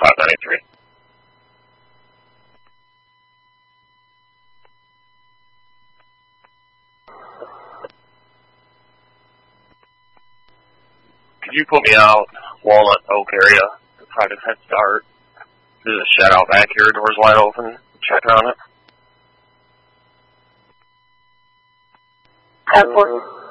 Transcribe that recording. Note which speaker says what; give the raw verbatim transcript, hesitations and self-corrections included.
Speaker 1: five ninety-three. Could you put me out Walnut Oak area to try to head start? There's a shed out back here, doors wide open. Check on it.
Speaker 2: Airport.